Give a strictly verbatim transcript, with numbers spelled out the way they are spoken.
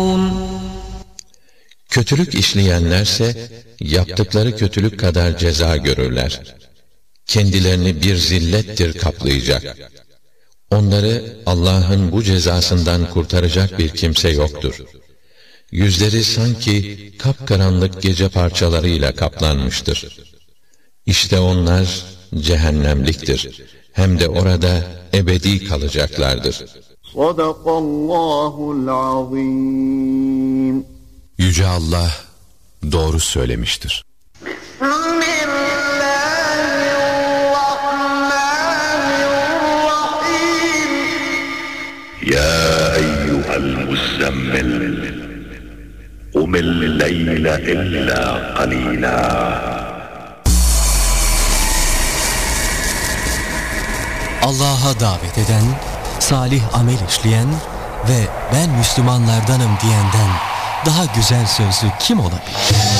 Kötülük işleyenlerse yaptıkları kötülük kadar ceza görürler. Kendilerini bir zillettir kaplayacak. Onları Allah'ın bu cezasından kurtaracak bir kimse yoktur. Yüzleri sanki kapkaranlık gece parçalarıyla kaplanmıştır. İşte onlar cehennemliktir. Hem de orada ebedi kalacaklardır. Sadakallahul azim. Yüce Allah doğru söylemiştir. Ya eyyuhel muzzemmil Umil leyle illa qalila. Allah'a davet eden, salih amel işleyen ve ben Müslümanlardanım diyenden daha güzel sözlü kim olabilir?